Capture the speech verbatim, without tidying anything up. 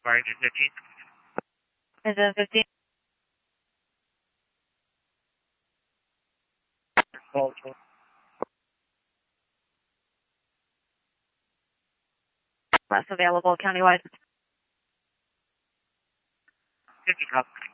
Fire engine fifteen. Engine fifteen. Less available countywide. fifty cup.